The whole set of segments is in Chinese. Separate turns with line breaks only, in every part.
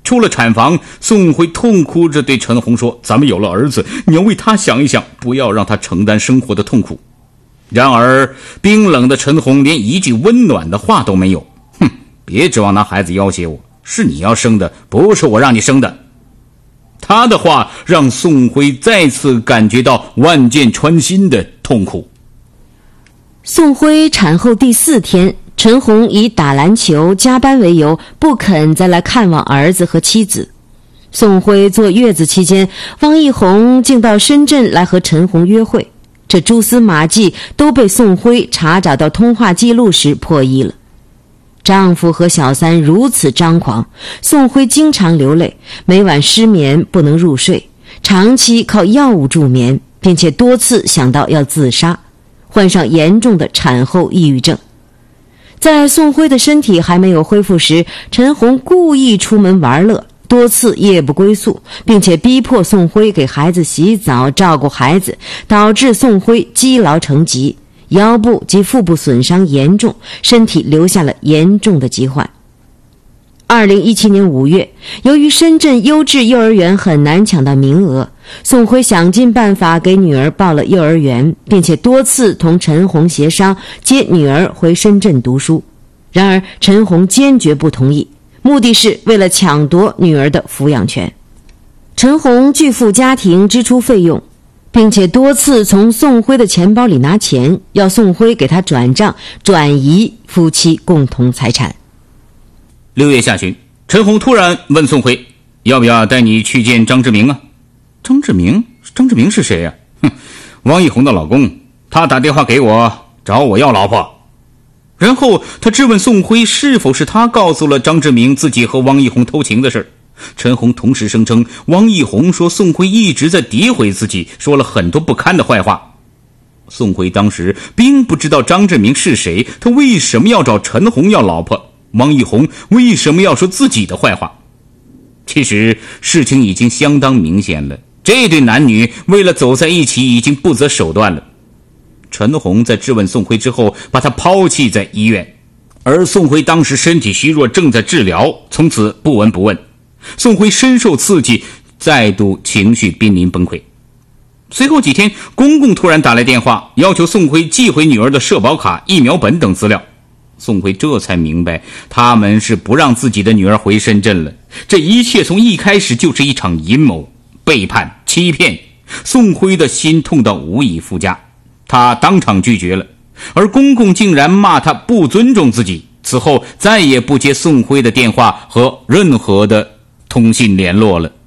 出了产房，宋辉痛哭着对陈红说，咱们有了儿子，你要为他想一想，不要让他承担生活的痛苦。然而冰冷的陈红连一句温暖的话都没有。别指望拿孩子要挟我，是你要生的，不是我让你生的。他的话让宋辉再次感觉到万箭穿心的痛苦。
宋辉产后第4天，陈红以打篮球加班为由，不肯再来看望儿子和妻子。宋辉坐月子期间，汪义红竟到深圳来和陈红约会，这蛛丝马迹都被宋辉查找到通话记录时破译了。丈夫和小三如此张狂，宋辉经常流泪，每晚失眠不能入睡，长期靠药物助眠，并且多次想到要自杀，患上严重的产后抑郁症。在宋辉的身体还没有恢复时，陈红故意出门玩乐，多次夜不归宿，并且逼迫宋辉给孩子洗澡照顾孩子，导致宋辉积劳成疾，腰部及腹部损伤严重，身体留下了严重的疾患。2017年5月，由于深圳优质幼儿园很难抢到名额，宋辉想尽办法给女儿报了幼儿园，并且多次同陈红协商接女儿回深圳读书。然而陈红坚决不同意，目的是为了抢夺女儿的抚养权。陈红拒付家庭支出费用，并且多次从宋辉的钱包里拿钱，要宋辉给他转账，转移夫妻共同财产。
6月下旬，陈红突然问宋辉，要不要带你去见张志明啊？张志明是谁啊？汪义红的老公，他打电话给我，找我要老婆。然后他质问宋辉是否是他告诉了张志明自己和汪义红偷情的事。陈红同时声称汪义红说宋辉一直在诋毁自己，说了很多不堪的坏话。宋辉当时并不知道张志明是谁，他为什么要找陈红要老婆，汪义红为什么要说自己的坏话。其实事情已经相当明显了，这对男女为了走在一起已经不择手段了。陈红在质问宋辉之后，把他抛弃在医院，而宋辉当时身体虚弱，正在治疗，从此不闻不问。宋辉深受刺激，再度情绪濒临崩溃。随后几天，公公突然打来电话，要求宋辉寄回女儿的社保卡、疫苗本等资料。宋辉这才明白，他们是不让自己的女儿回深圳了。这一切从一开始就是一场阴谋、背叛、欺骗。宋辉的心痛到无以复加，他当场拒绝了，而公公竟然骂他不尊重自己，此后再也不接宋辉的电话和任何的通信联络了。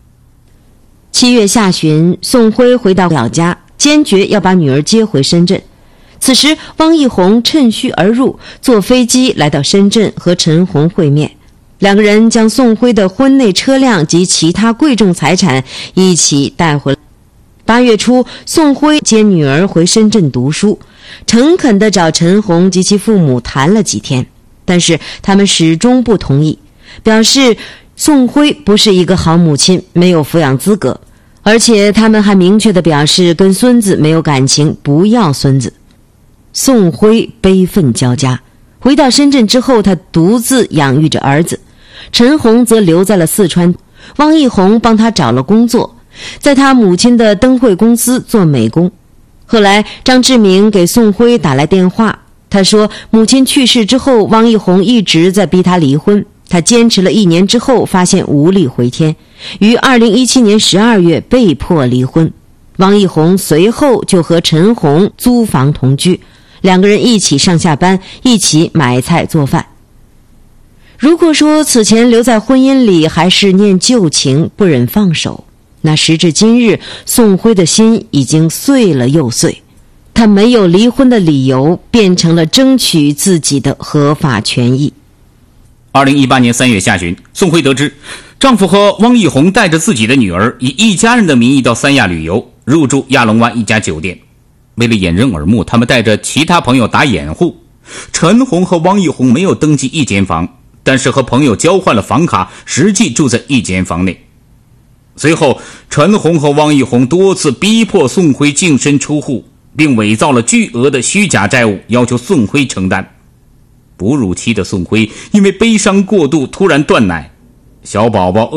7月下旬，宋辉回到老家，坚决要把女儿接回深圳。此时汪义红趁虚而入，坐飞机来到深圳和陈红会面。两个人将宋辉的婚内车辆及其他贵重财产一起带回来。8月初，宋辉接女儿回深圳读书，诚恳地找陈红及其父母谈了几天，但是他们始终不同意，表示宋辉不是一个好母亲，没有抚养资格，而且他们还明确地表示跟孙子没有感情，不要孙子。宋辉悲愤交加，回到深圳之后，他独自养育着儿子。陈红则留在了四川，汪义红帮他找了工作，在他母亲的灯会公司做美工。后来张志明给宋辉打来电话，他说母亲去世之后，汪义红一直在逼他离婚，他坚持了1年之后发现无力回天，于2017年12月被迫离婚。汪义红随后就和陈红租房同居，两个人一起上下班，一起买菜做饭。如果说此前留在婚姻里还是念旧情，不忍放手，那时至今日，宋辉的心已经碎了又碎，他没有离婚的理由，变成了争取自己的合法权益。
2018年3月下旬，宋辉得知丈夫和汪义红带着自己的女儿以一家人的名义到三亚旅游，入住亚龙湾一家酒店。为了掩人耳目，他们带着其他朋友打掩护。陈红和汪义红没有登记一间房，但是和朋友交换了房卡，实际住在一间房内。随后陈红和汪义红多次逼迫宋辉净身出户，并伪造了巨额的虚假债务，要求宋辉承担。哺乳期的宋辉因为悲伤过度突然断奶，小宝宝